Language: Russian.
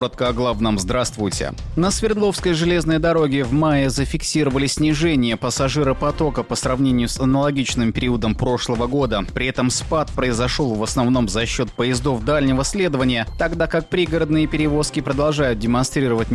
Коротко о главном. Здравствуйте. На Свердловской железной дороге в мае зафиксировали снижение пассажиропотока по сравнению с аналогичным периодом прошлого года. При этом спад произошел в основном за счет поездов дальнего следования, тогда как пригородные перевозки продолжают демонстрировать